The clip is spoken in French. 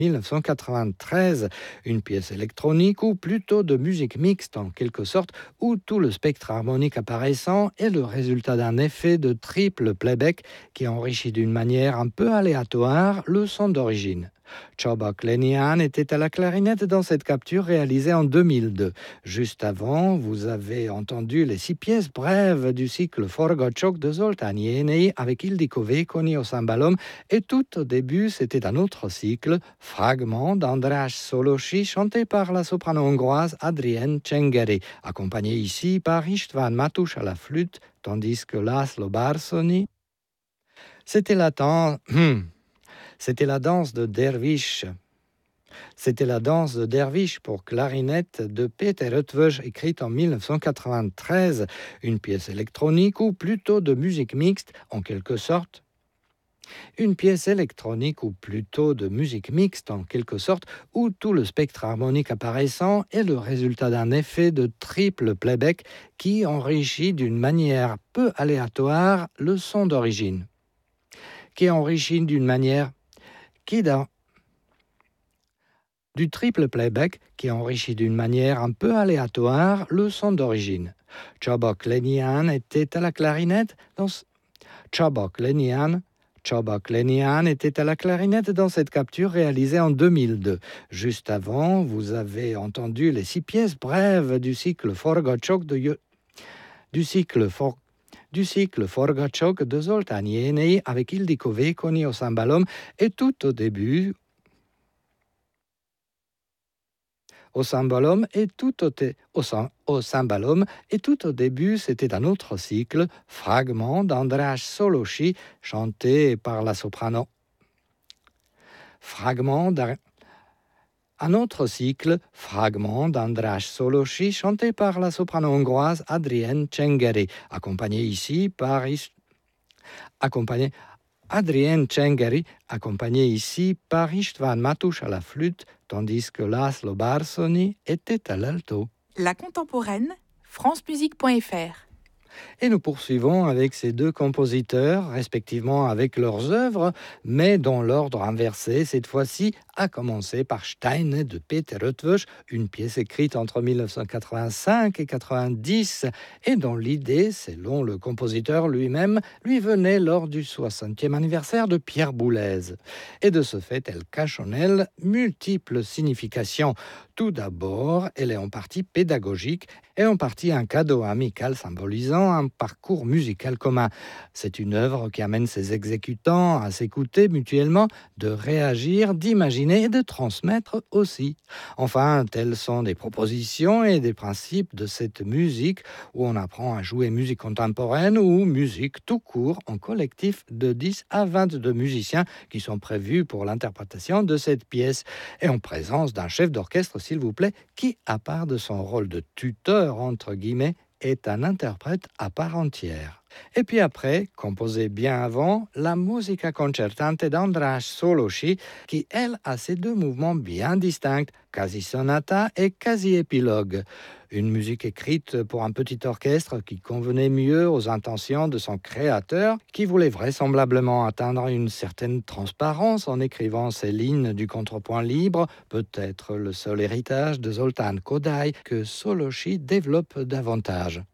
1993, une pièce électronique ou plutôt de musique mixte en quelque sorte, où tout le spectre harmonique apparaissant est le résultat d'un effet de triple playback qui enrichit d'une manière un peu aléatoire le son d'origine. Csaba Lenihan était à la clarinette dans cette capture réalisée en 2002. Juste avant, vous avez entendu les 6 pièces brèves du cycle Forgocok de Zoltán Jénei avec Ildikó Vékony au cymbalum, et tout au début, c'était un autre cycle, Fragment d'András Szolósi, chanté par la soprano hongroise Adrienne Csengeri, accompagné ici par István Matús à la flûte, tandis que László Bársony, c'était la tan- c'était la danse de Dervish. C'était la danse de Dervish pour clarinette de Peter Eötvös, écrite en 1993, une pièce électronique ou plutôt de musique mixte en quelque sorte. Une pièce électronique ou plutôt de musique mixte en quelque sorte, où tout le spectre harmonique apparaissant est le résultat d'un effet de triple playback qui enrichit d'une manière peu aléatoire le son d'origine. Qui enrichit d'une manière qui da- du triple playback qui enrichit d'une manière un peu aléatoire le son d'origine. Csaba Lenihan était à la clarinette dans Csaba Lenihan était à la clarinette dans cette capture réalisée en 2002. Juste avant, vous avez entendu les 6 pièces brèves du cycle Forgocok de Zoltán Jénei avec Ildikó Vékony au cymbalum, et tout au début, au cymbalum et tout au début, c'était un autre cycle, Fragment d'András Szolósi, chanté par la soprano. Un autre cycle, Fragment d'András Szolósi, chanté par la soprano hongroise Adrienne Csengeri, accompagné ici par István Matús à la flûte, tandis que László Bársony était à l'alto. La contemporaine, francemusique.fr. Et nous poursuivons avec ces deux compositeurs, respectivement avec leurs œuvres, mais dans l'ordre inversé, cette fois-ci, à commencer par Steine de Peter Eötvös, une pièce écrite entre 1985 et 90, et dont l'idée, selon le compositeur lui-même, lui venait lors du 60e anniversaire de Pierre Boulez. Et de ce fait, elle cache en elle multiples significations. Tout d'abord, elle est en partie pédagogique et en partie un cadeau amical symbolisant un parcours musical commun. C'est une œuvre qui amène ses exécutants à s'écouter mutuellement, de réagir, d'imaginer et de transmettre aussi. Enfin, telles sont des propositions et des principes de cette musique où on apprend à jouer musique contemporaine ou musique tout court en collectif de 10 à 22 musiciens qui sont prévus pour l'interprétation de cette pièce, et en présence d'un chef d'orchestre, s'il vous plaît, qui, à part de son rôle de tuteur, entre guillemets, est un interprète à part entière. Et puis après, composé bien avant, la Musica concertante d'András Szolósi, qui, elle, a ces deux mouvements bien distincts, quasi sonata et quasi épilogue. Une musique écrite pour un petit orchestre qui convenait mieux aux intentions de son créateur, qui voulait vraisemblablement atteindre une certaine transparence en écrivant ces lignes du contrepoint libre, peut-être le seul héritage de Zoltán Kodály que Szolósi développe davantage.